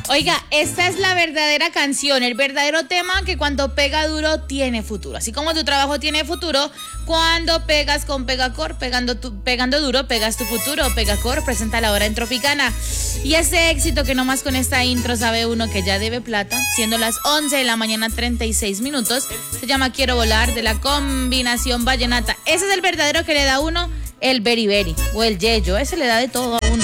Oiga, esta es la verdadera canción, el verdadero tema que cuando pega duro tiene futuro. Así como tu trabajo tiene futuro, cuando pegas con Pegacor, pegando duro, pegas tu futuro. Pegacor presenta la hora en Tropicana. Y ese éxito que nomás con esta intro sabe uno que ya debe plata, siendo las 11 de la mañana 36 minutos, se llama Quiero Volar, de la combinación vallenata. Ese es el verdadero que le da a uno el beriberi o el yeyo, ese le da de todo a uno.